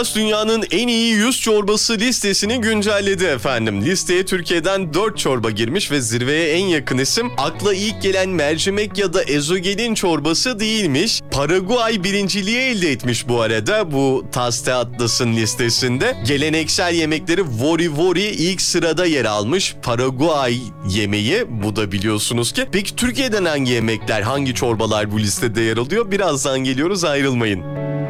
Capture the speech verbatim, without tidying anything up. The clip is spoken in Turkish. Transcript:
Dünyanın en iyi yüz çorbası listesini güncelledi efendim. Listeye Türkiye'den dört çorba girmiş ve zirveye en yakın isim akla ilk gelen mercimek ya da ezogelin çorbası değilmiş. Paraguay birinciliği elde etmiş bu arada bu Taste Atlas'ın listesinde. Geleneksel yemekleri Vori Vori ilk sırada yer almış. Paraguay yemeği, bu da biliyorsunuz ki. Peki Türkiye'den hangi yemekler, hangi çorbalar bu listede yer alıyor? Birazdan geliyoruz, ayrılmayın.